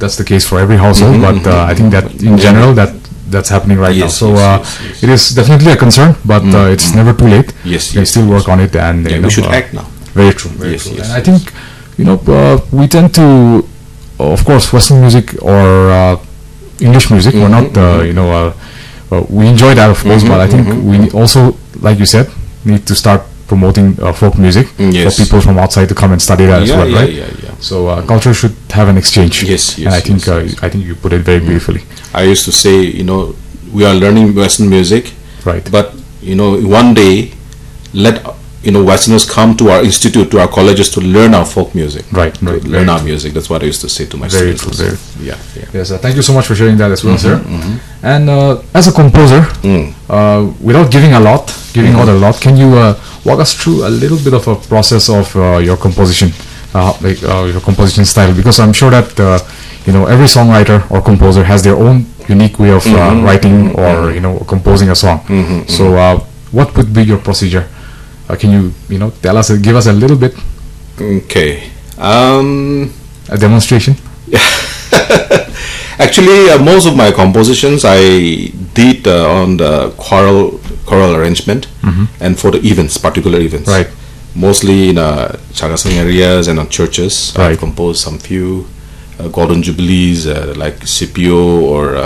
that's the case for every household, but I think that in general that's happening right now. So it is definitely a concern, but it's never too late. Yes, you can still work on it, and we should act now. Very true. Very true. And I think we tend to, of course, Western music or English music. We're not we enjoy that, of course, but I think we also, like you said, need to start promoting folk music for people from outside to come and study that as well, right? So culture should have an exchange. Yes. And I think you put it very beautifully. I used to say, we are learning Western music, right? But one day, let Westerners come to our institute, to our colleges, to learn our folk music. Right. Learn our music. That's what I used to say to my students. Very true. Yes. Thank you so much for sharing that as well, sir. And as a composer, without giving out a lot, can you walk us through a little bit of a process of your composition, your composition style? Because I'm sure that every songwriter or composer has their own unique way of writing or composing a song. So what would be your procedure? Can you give us a little bit? Okay. A demonstration. Actually, most of my compositions I did on the choral arrangement and for the events, particular events. Right. Mostly in Chagasang areas and on churches. Right. I composed some few golden jubilees like CPO or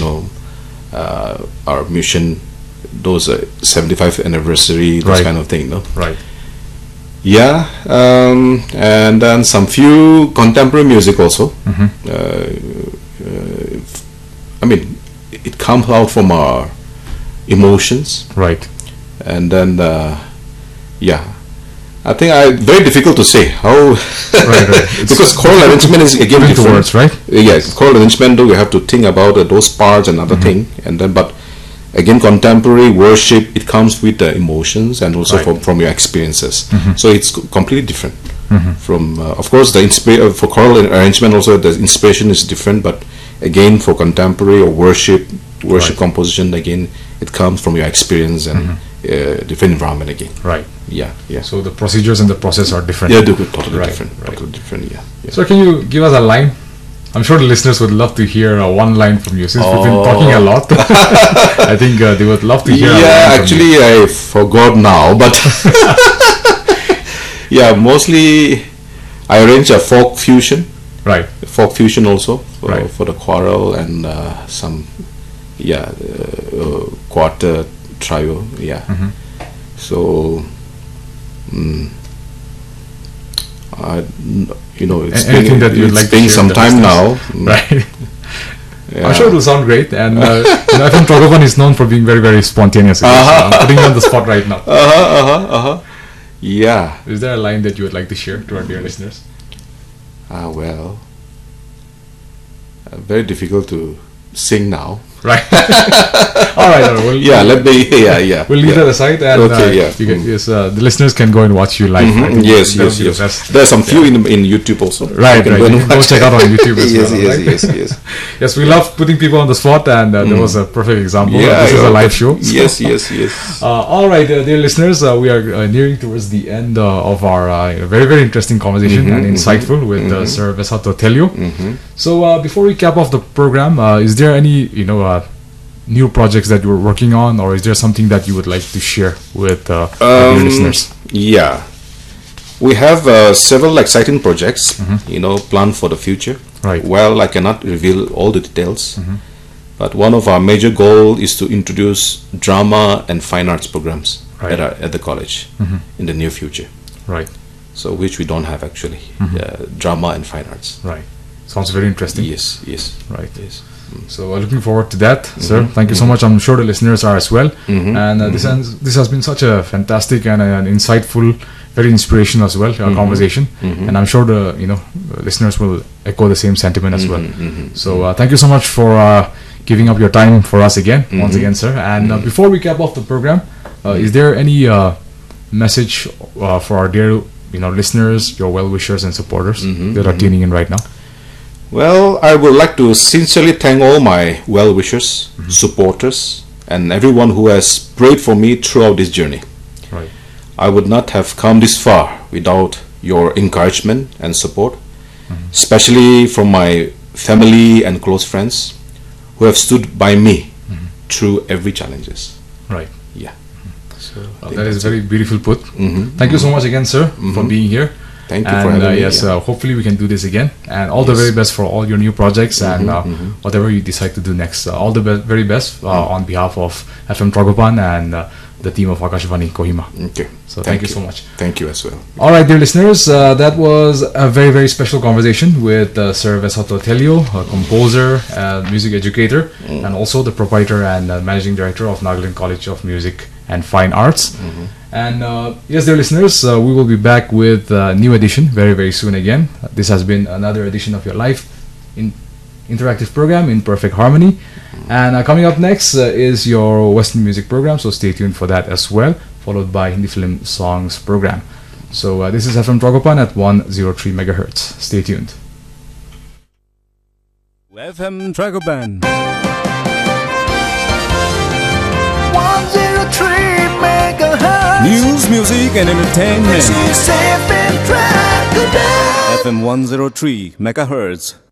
our mission. Those 75th anniversary, those kind of thing, no? Right. Yeah, and then some few contemporary music also. I mean, it comes out from our emotions. Right. And then, I think very difficult to say how. Right. Because choral arrangement is again different. Words, right? Yes, choral arrangement, though, you have to think about those parts and other thing, and then but. Again, contemporary worship, it comes with the emotions and also from your experiences. So it's completely different. From, of course, for choral arrangement also the inspiration is different, but again, for contemporary or worship composition, again, it comes from your experience and different environment again. Right. Yeah. So the procedures and the process are different. Yeah, totally different. Totally different, yeah. So can you give us a line? I'm sure the listeners would love to hear one line from you, since we've been talking a lot. I think they would love to hear. Yeah, actually, I forgot now, but yeah, mostly I arrange a folk fusion. Right. Folk fusion also for the choral and some quarter trio. Yeah. So. It's been some time now. Right. I'm sure it will sound great, and FM Trogopan is known for being very, very spontaneous. So I'm putting you on the spot right now. Yeah. Is there a line that you would like to share to our dear listeners? Well, very difficult to sing now. Right. All right. We'll leave that aside, and the listeners can go and watch you live. Yes. There's some few in YouTube also. Right. Go check out on YouTube as well. Yes. Yes, we love putting people on the spot, and there was a perfect example. This is a live show. So. Yes. All right, dear listeners, we are nearing towards the end of our very, very interesting conversation and insightful with Sir Vesato Telio. So before we cap off the program, is there any new projects that you're working on, or is there something that you would like to share with your listeners? Yeah, we have several exciting projects planned for the future. Right. Well, I cannot reveal all the details, but one of our major goals is to introduce drama and fine arts programs at the college in the near future. Right. So which we don't have actually, drama and fine arts. Right. Sounds very interesting. Yes. Right. Yes. So looking forward to that, sir. Thank you so much. I'm sure the listeners are as well. And this has been such a fantastic and an insightful, very inspirational as well conversation. And I'm sure the listeners will echo the same sentiment as well. So thank you so much for giving up your time for us again, once again, sir. And before we cap off the program, is there any message for our dear listeners, your well-wishers and supporters that are tuning in right now? Well, I would like to sincerely thank all my well-wishers, supporters, and everyone who has prayed for me throughout this journey. Right. I would not have come this far without your encouragement and support, especially from my family and close friends who have stood by me through every challenges. Right. Yeah. So that is very beautiful put. Thank you so much again, sir, for being here. Thank you for having me. Yes, hopefully we can do this again. And all the very best for all your new projects and whatever you decide to do next. All the very best on behalf of FM Tragopan and the team of Akashvani Kohima. Okay. So thank you so much. Thank you as well. All right, dear listeners, that was a very, very special conversation with Sir Vesato Telio, a composer, music educator, and also the proprietor and managing director of Nagaland College of Music and Fine Arts. And yes, dear listeners, we will be back with a new edition very, very soon again. This has been another edition of your live interactive program in perfect harmony. And coming up next is your Western music program, so stay tuned for that as well, followed by Hindi film songs program. So this is FM Tragopan at 103 megahertz. Stay tuned. FM Tragopan 103 megahertz. News, music and entertainment. This is FM Tragopan. FM 103 megahertz.